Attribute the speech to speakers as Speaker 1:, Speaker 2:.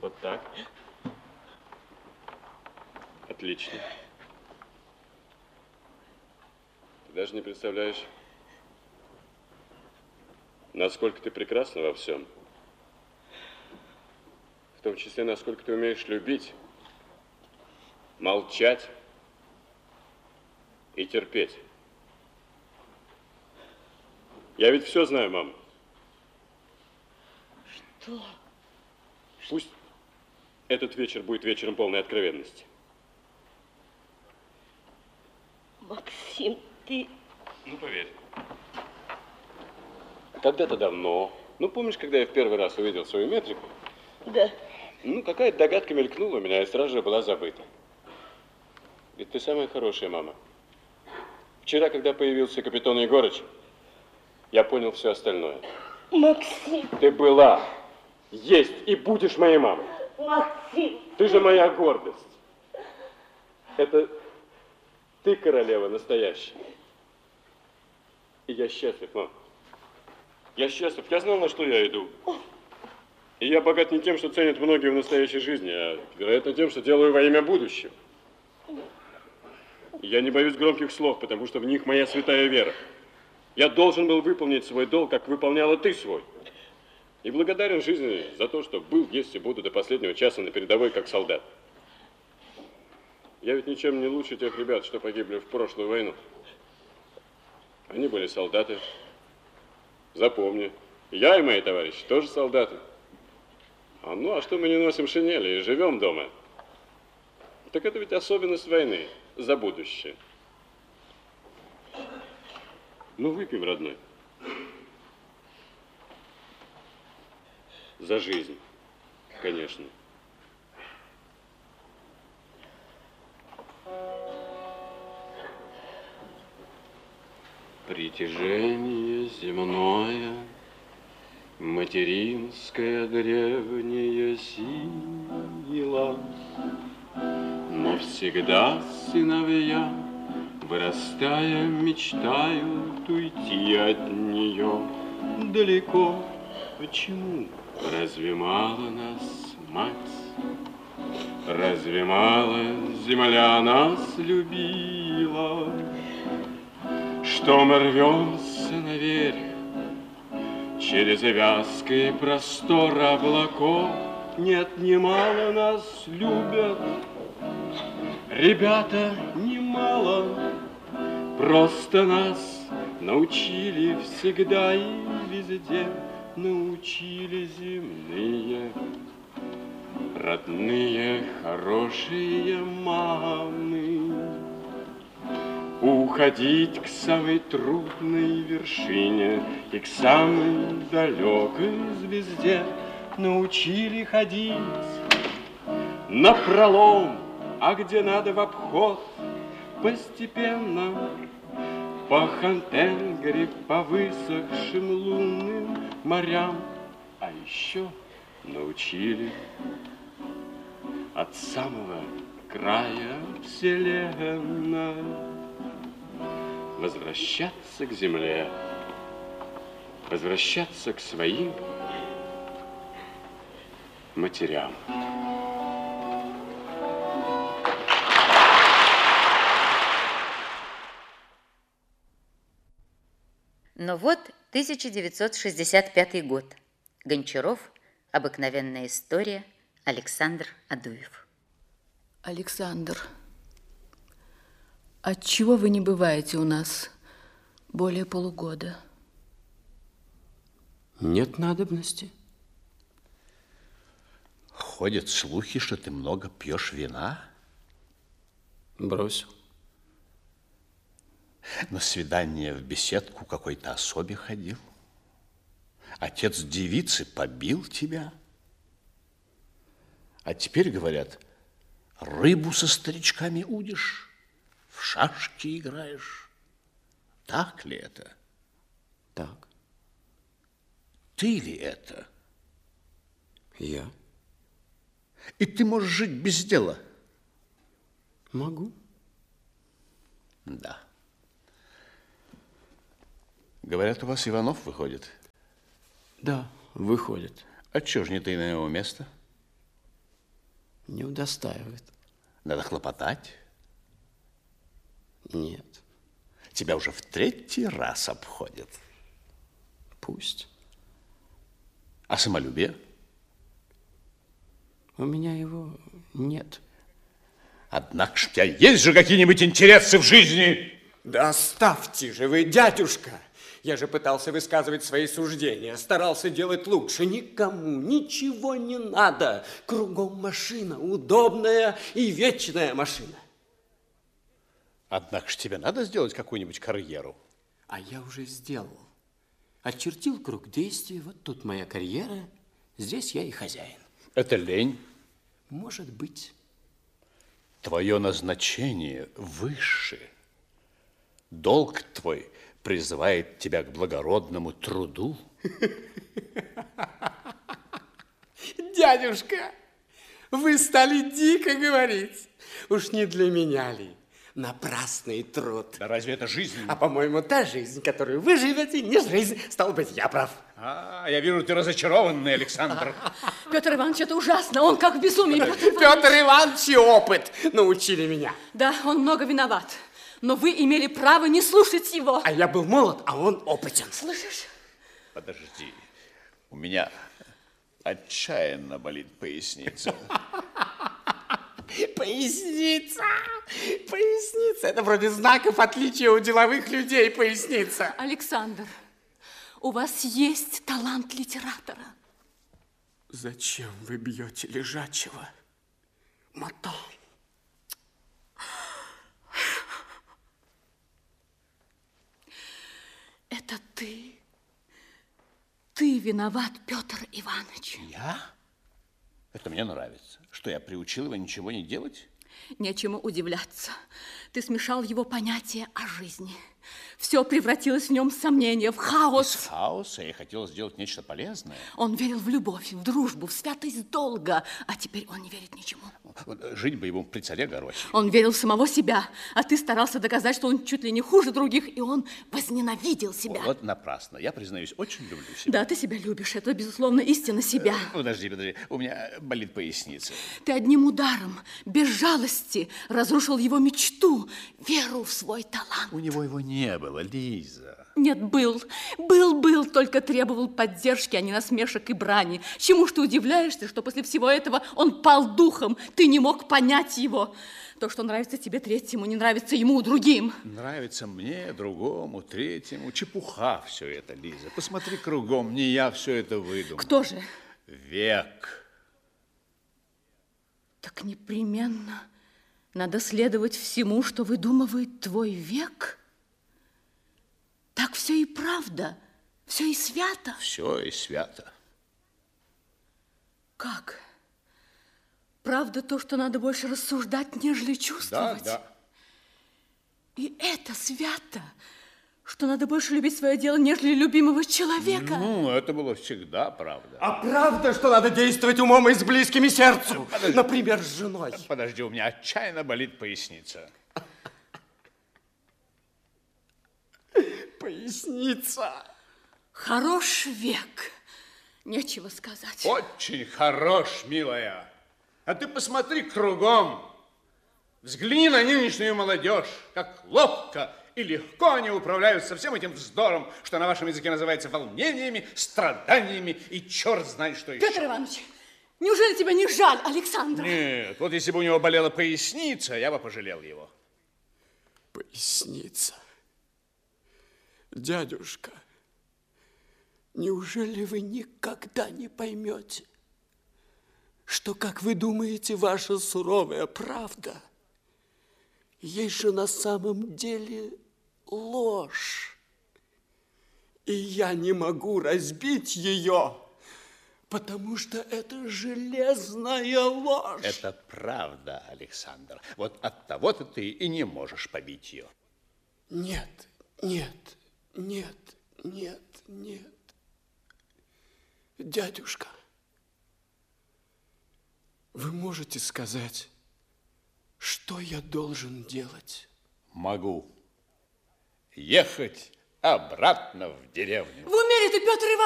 Speaker 1: Вот так. Отлично. Ты даже не представляешь, насколько ты прекрасна во всем. В том числе, насколько ты умеешь любить, молчать и терпеть. Я ведь все знаю, мама.
Speaker 2: Что?
Speaker 1: Пусть этот вечер будет вечером полной откровенности.
Speaker 2: Максим, ты...
Speaker 1: Ну, поверь. Когда-то давно, ну, помнишь, когда я в первый раз увидел свою метрику?
Speaker 2: Да.
Speaker 1: Ну, какая-то догадка мелькнула у меня и сразу же была забыта. Ведь ты самая хорошая мама. Вчера, когда появился капитан Егорыч, я понял все остальное.
Speaker 2: Максим!
Speaker 1: Ты была, есть и будешь моей мамой.
Speaker 2: Максим!
Speaker 1: Ты же моя гордость. Это ты королева настоящая. И я счастлив, мам. Я счастлив. Я знал, на что я иду. И я богат не тем, что ценят многие в настоящей жизни, а, вероятно, тем, что делаю во имя будущего. И я не боюсь громких слов, потому что в них моя святая вера. Я должен был выполнить свой долг, как выполняла ты свой. И благодарен жизни за то, что был, есть и буду до последнего часа на передовой, как солдат. Я ведь ничем не лучше тех ребят, что погибли в прошлую войну. Они были солдаты. Запомни, я и мои товарищи тоже солдаты. А что мы не носим шинели и живем дома? Так это ведь особенность войны за будущее. Ну, выпьем, родной. За жизнь, конечно. Притяжение земное, материнская древняя сила, но всегда сыновья, вырастая, мечтают уйти от нее далеко. Почему? Разве мало нас, мать? Разве мало земля нас любила? Что мы рвемся наверх через вязкий простор облаков? Нет, немало нас любят ребята, немало. Просто нас научили всегда и везде, научили земные, родные, хорошие мамы. Уходить к самой трудной вершине и к самой далекой звезде научили ходить напролом, а где надо в обход, постепенно по Хантенгаре, по высохшим лунным морям. А еще научили от самого края вселенной возвращаться к земле, возвращаться к своим матерям.
Speaker 3: Но вот 1965 год. Гончаров, обыкновенная история, Александр Адуев.
Speaker 4: Александр, отчего вы не бываете у нас более полугода?
Speaker 1: Нет надобности.
Speaker 5: Ходят слухи, что ты много пьешь вина.
Speaker 1: Бросил.
Speaker 5: На свидание в беседку какой-то особе ходил. Отец девицы побил тебя. А теперь, говорят, рыбу со старичками удишь, в шашки играешь. Так ли это?
Speaker 1: Так.
Speaker 5: Ты ли это?
Speaker 1: Я?
Speaker 5: И ты можешь жить без дела?
Speaker 1: Могу.
Speaker 5: Да. Говорят, у вас Иванов выходит?
Speaker 1: Да, выходит.
Speaker 5: А чего ж не ты на его место?
Speaker 6: Не удостаивает.
Speaker 5: Надо хлопотать.
Speaker 6: Нет.
Speaker 5: Тебя уже в 3-й раз обходят.
Speaker 6: Пусть.
Speaker 5: А самолюбие?
Speaker 6: У меня его нет.
Speaker 5: Однако ж у тебя есть же какие-нибудь интересы в жизни?
Speaker 7: Да оставьте же вы, дядюшка! Я же пытался высказывать свои суждения, старался делать лучше. Никому ничего не надо. Кругом машина, удобная и вечная машина.
Speaker 5: Однако ж тебе надо сделать какую-нибудь карьеру.
Speaker 6: А я уже сделал. Очертил круг действий. Вот тут моя карьера. Здесь я и хозяин.
Speaker 5: Это лень.
Speaker 6: Может быть.
Speaker 5: Твое назначение выше. Долг твой призывает тебя к благородному труду.
Speaker 7: Дядюшка, вы стали дико говорить. Уж не для меня ли? Напрасный труд.
Speaker 5: Да разве это жизнь?
Speaker 7: А, по-моему, та жизнь, которую вы живете, не жизнь. Стал быть, я прав.
Speaker 5: Я вижу, ты разочарованный, Александр.
Speaker 4: Петр Иванович, это ужасно. Он как в безумии, Петр Иванович.
Speaker 7: Петр Иванович и опыт научили меня.
Speaker 4: Да, он много виноват. Но вы имели право не слушать его.
Speaker 7: А я был молод, а он опытен.
Speaker 4: Слышишь?
Speaker 5: Подожди. У меня отчаянно болит поясница.
Speaker 7: Поясница! Поясница! Это вроде знаков отличия у деловых людей, поясница.
Speaker 4: Александр, у вас есть талант литератора.
Speaker 7: Зачем вы бьете лежачего? Мото.
Speaker 4: Это ты. Ты виноват, Петр Иванович.
Speaker 5: Я? Это мне нравится. Что, я приучил его ничего не делать?
Speaker 4: Нечему удивляться. Ты смешал его понятия о жизни. Все превратилось в нем в сомнение, в хаос.
Speaker 5: Из хаоса я хотел сделать нечто полезное.
Speaker 4: Он верил в любовь, в дружбу, в святость долга, а теперь он не верит ничему.
Speaker 5: Жить бы ему при царе Горохе.
Speaker 4: Он верил в самого себя, а ты старался доказать, что он чуть ли не хуже других, и он возненавидел себя.
Speaker 5: Вот напрасно. Я, признаюсь, очень люблю себя.
Speaker 4: Да, ты себя любишь, это, безусловно, истина себя.
Speaker 5: Подожди, у меня болит поясница.
Speaker 4: Ты одним ударом, без жалости, разрушил его мечту, веру в свой талант.
Speaker 5: У него его не было, Лиза.
Speaker 4: Нет, был, только требовал поддержки, а не насмешек и брани. Чему ж ты удивляешься, что после всего этого он пал духом, ты не мог понять его. То, что нравится тебе третьему, не нравится ему другим.
Speaker 5: Нравится мне, другому, третьему. Чепуха все это, Лиза. Посмотри кругом, не я все это выдумал.
Speaker 4: Кто же?
Speaker 5: Век.
Speaker 4: Так непременно надо следовать всему, что выдумывает твой век. Так все и правда, все и свято.
Speaker 5: Все и свято.
Speaker 4: Как? Правда то, что надо больше рассуждать, нежели чувствовать?
Speaker 5: Да.
Speaker 4: И это свято, что надо больше любить свое дело, нежели любимого человека.
Speaker 5: Ну, это было всегда правда.
Speaker 7: А правда, что надо действовать умом и с близкими сердцу? Например, с женой.
Speaker 5: Подожди, у меня отчаянно болит поясница.
Speaker 7: Поясница.
Speaker 4: Хорош век, нечего сказать.
Speaker 5: Очень хорош, милая. А ты посмотри кругом. Взгляни на нынешнюю молодежь, как ловко и легко они управляются всем этим вздором, что на вашем языке называется волнениями, страданиями и черт знает что еще.
Speaker 4: Петр Иванович, неужели тебя не жаль, Александра?
Speaker 5: Нет, вот если бы у него болела поясница, я бы пожалел его.
Speaker 7: Поясница. Дядюшка, неужели вы никогда не поймете, что, как вы думаете, ваша суровая правда есть же на самом деле ложь? И я не могу разбить ее, потому что это железная ложь.
Speaker 5: Это правда, Александр. Вот от того-то ты и не можешь побить ее.
Speaker 7: Нет, нет. Нет, нет, нет. Дядюшка, вы можете сказать, что я должен делать?
Speaker 5: Могу. Ехать обратно в деревню.
Speaker 4: В уме ли ты, Петр Иванович?